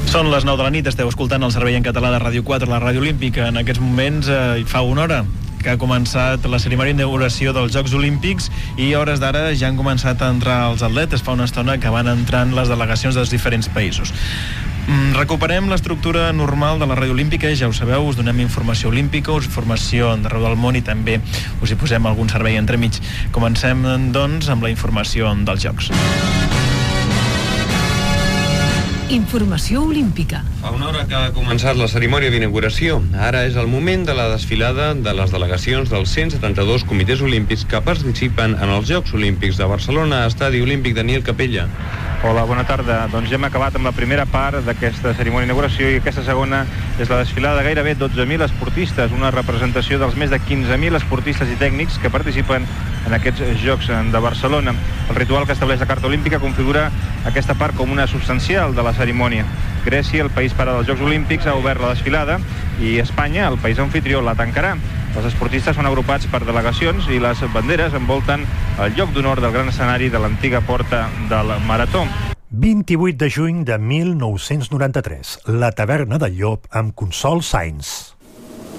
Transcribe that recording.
Són les 9 de la nit, esteu escoltant el servei en català de Ràdio 4, la Ràdio Olímpica. En aquests moments fa una hora que ha començat la cerimònia d'inauguració dels Jocs Olímpics i a hores d'ara ja han començat a entrar els atletes. Fa una estona que van entrant les delegacions dels diferents països. Recuperem l'estructura normal de la Ràdio Olímpica, ja ho sabeu, us donem informació olímpica, informació d'arreu del món i també us hi posem algun servei entremig. Comencem, doncs, amb la informació dels Jocs. Informació olímpica. Fa una hora que ha començat la cerimònia d'inauguració. Ara és el moment de la desfilada de les delegacions dels 172 comitès olímpics que participen en els Jocs Olímpics de Barcelona, Estadi Olímpic Daniel Capella. Hola, bona tarda. Doncs ja hem acabat amb la primera part d'aquesta cerimònia d'inauguració i aquesta segona és la desfilada de gairebé 12.000 esportistes, una representació dels més de 15.000 esportistes i tècnics que participen en aquests Jocs de Barcelona. El ritual que estableix la Carta Olímpica configura aquesta part com una substancial de la cerimònia. Grècia, el país pare dels Jocs Olímpics, ha obert la desfilada i Espanya, el país anfitrió, la tancarà. Els esportistes són agrupats per delegacions i les banderes envolten el lloc d'honor del gran escenari de l'antiga porta del Marató. 28 de juny de 1993, la taverna del Llop amb Consol Sainz.